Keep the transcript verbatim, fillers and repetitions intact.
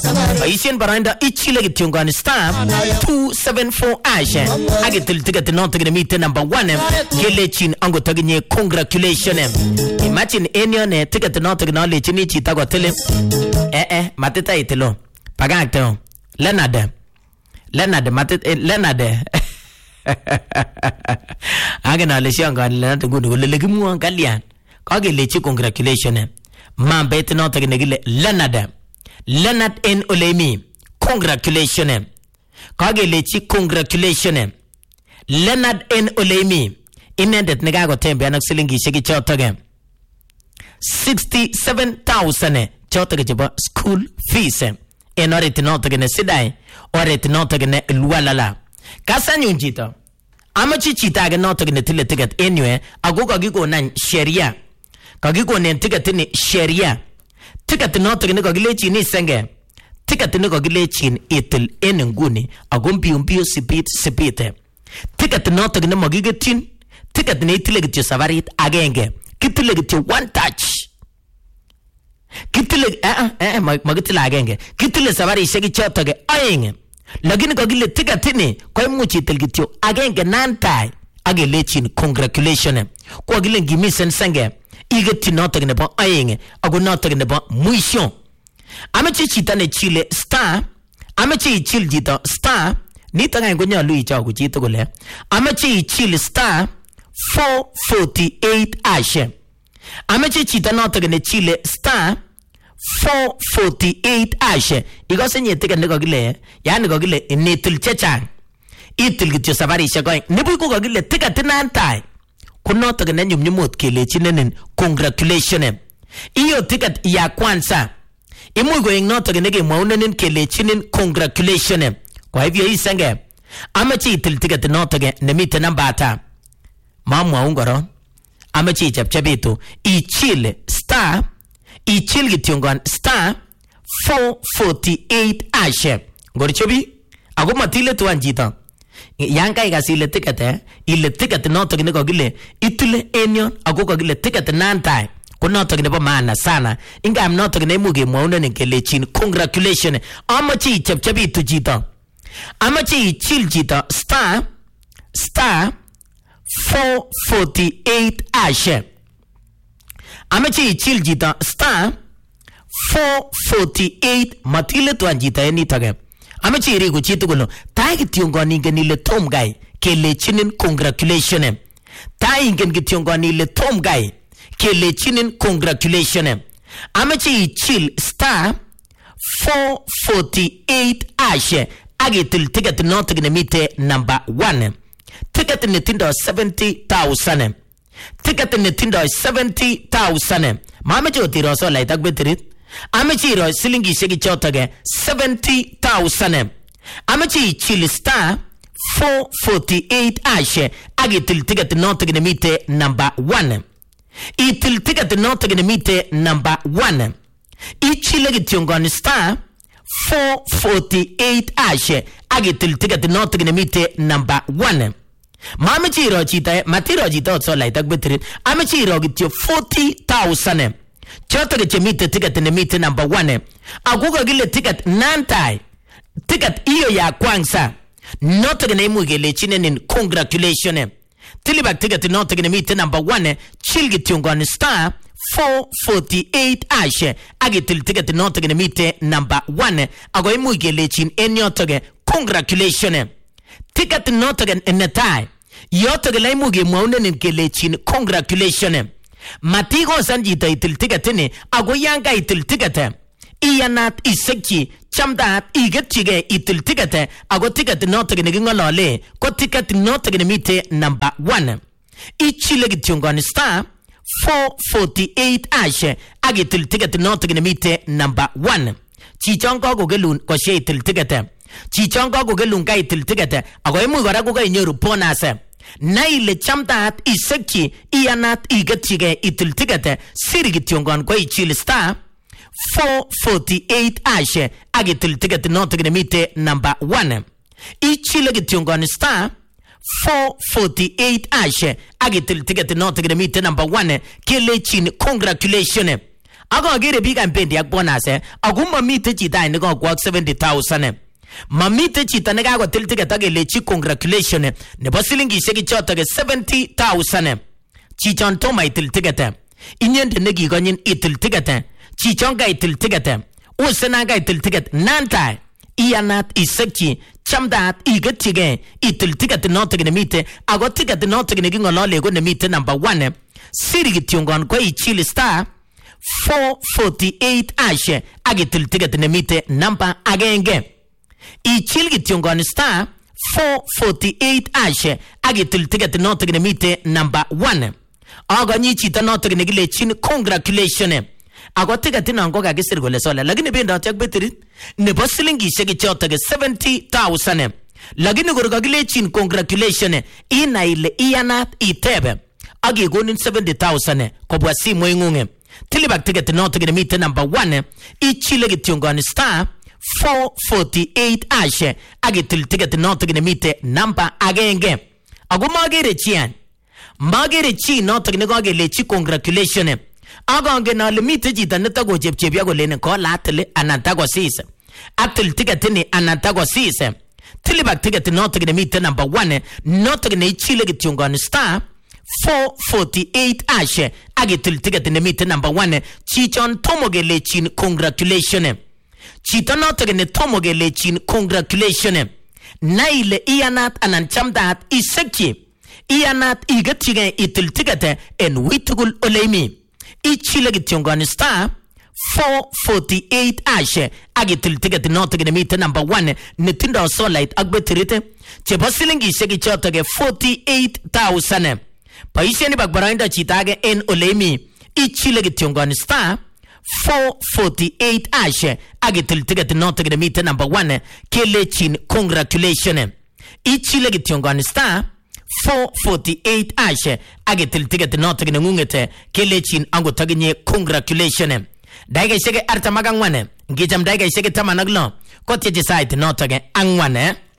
Baisien baranda ichile kityongani star two seven four ashe. Agitil ticket not to meet number one. Gelechin ango taginye congratulations. Imagine any ticket not to knowledge in each tago tele. Eh eh mateta itelo. Pagacto. Leonard. Leonard matet Leonard. Agana leshanga Leonard good legimu galian. Kagelechi congratulations. Man bet not taginegile Leonard. Leonard N. Olemi, congratulations. Kagelechi congratulations. Leonard N. Olemi, inendet negago tembe anak silingi sheki chotage. sixty-seven thousand chotage jiba school fees. En oreti notage ne sidai, oreti notage ne lualala. Kasa nyunjito. Amachi chitage notage ne tile ticket anyway, agogo gigo nan sheria. Kagigo nen ticket ni sheria. Ticket not to go glitchin is senge. Ticket no go glitchin itil enunguni, a gumpi umpio sipit sipite. Ticket not to the mogigatin, ticket natileg to savarit agenge. Kitileg to one touch. Kitileg eh eh magitila agenge. Kitile savari shaggy chotage aying. Lagin go gile ticketini, koimuchi tilgitio agenge nantai. Agelechin congratulations. Quagilin gimme sen senge. Igeti not talking about aying, I go not talking about muishon. Amachi chitane chile star, Amachi chill jita star, Nita Gonya Louis Chago Chitogole, Amachi chill star four forty eight ashe. Amachi chita not talking chile star four forty eight ashe. Igosen ye take a negogile, Yanogile in Natil Chechan. Itil get your savari shagoing, Nibuko Gile take a tenantai. Kuno taga nanyo mnyumot kele chinenen congratulations. Iyo ticket ya kwanza. Imu going not taga nege maunanen kele chinen congratulations. Kwa hivyo hii senge. Amachi itil ticket not taga nemite nambata. Mamu wa ungoro. Amachi chapchabitu. Ichil star. Ichil gityongan star four forty eight ashe. Ngorichobi. Ako matile tuanjita. Yanka igasile ticket eh ile ticket no to gine gile itule enyon agogo gile ticket nantai ko no to gine ba mana sana inga am no to gine muge mwauna ne gelechin congratulations amachi chepchebi tujita amachi chill jita star star four forty eight ashe amachi chill jita star four forty eight matile tuanjita eni tage Amachi rigo chitugulo taigi tiongoni ganile tom guy kele chinin congratulations. Taingen gitiongoni le tom guy kele chinin congratulations. Amachi chill star four forty eight ashe agitil ticket not gnemite number one. Ticket netindo seventy thousand. Ticket netindo seventy thousand. Mama joti roso laitag betirit. Amachi ro silingi shegi chotage seventy thousand. Amachi chill star four forty eight ashe agitil ticket not gnemite number one. Itil ticket not gnemite number one. Ichile gityongon star four forty eight ashe agitil ticket not gnemite number one. Mamachi ro chita matiro jita so laitag betrit. Amachi ro gityo forty thousand. Choto ke chemite ticket ne mite number one. Agugo gile ticket nantai. Ticket iyo ya kwanza. Noto ke nemu gile chinenen congratulations. Tilibak ticket noto ke mite number one. Chilgi tiongoni star four forty eight ashe. Agitil ticket noto ke mite number one. Ago emu gile chin enyoto ke congratulations. Ticket noto ke netai. Yoto ke lemu ge mwaunenen gile chin congratulations. Matigo sanjita itil tigatini ago yanga itil tigate iyanat isekchi chamdat igetiga itil tigate ago tigat not gningolole ko tigat not gnimite number one. Ichile gityongoni star four forty eight ashe agitil tigat not gnimite number one. Chichongo go gelun ko she itil tigate chichongo go gelun ga itil tigate ago emu gara go ga nyoru ponase Naile chamtat isekchi iyanat igetiga itil tigate sirigityongon ko ichil star four forty eight ashe agitil tigate not gnemite number one. Ichile gityongon star four forty eight ashe agitil tigate not gnemite number one. Kele chin congratulations. Agogere big and bendi ak bonus eh. Agumma mite chita ni go kwak seventy thousand eh. Mamite chita ne gago til ticket agele chi congratulation eh. Ne basilingi sheki chota ge seventy thousand eh. Chichon toma itil ticket eh. Inyende negi ganyin itil ticket eh. Chichon ga itil ticket eh. Usena ga itil ticket nantai. Iyanat isekchi chamdat igetige itil ticket not ne mite ago ticket not ne gingo lego ne mite number one eh. Siri gitiongon kwa ichili star four forty-eight ashe agitil ticket ne mite number agenge. Ichili gitiongon star four forty-eight ashe agitil ticket not ne mite number one. Ago nyi chita not ne gile chin congratulation. Ago ticket nango ga gisir gole sola lagini benda tek betri ne bosilingi shegi chota ge seventy thousand. Lagini gurga gile chin congratulation ina ile iyanat itebe. Agi gonin seventy thousand ko bwasi moingunge tilibak ticket not gonna meet number one ichile gitiongon star four forty-eight ashe agi til ticket not gonna meet number agenge agu magere chian magere chi not gonna go gele chi congratulation agonge na limite jita netago jepjebia go lene ko latele anantago sise atil ticket ni anantago sise tilibak ticket not gonna meet number one not gonna ichile gitiongon star four forty-eight ashe agitil ticket ne meet number one chichon tomogele chin congratulation chito notogene tomogele chin congratulation naile iyanat anan chamdat isekchi iyanat igatige itil ticket en witugul olemi ichile gitiongon star four forty-eight ashe agitil ticket notogene meet number one nitindo solite agbetirite chebosilingi shegi chotoge forty-eight thousand. Paisheni bagbarainda chitage en olemi ichile gitiongon star four forty-eight ashe agitil ticket not gonna meet number one kele chin congratulation ichile gitiongon star four forty-eight ashe agitil ticket not gonna ngungete kele chin ango taginye congratulation daiga shege artamagang wane ngijam daiga shege tamanaglo kotye site not again angwane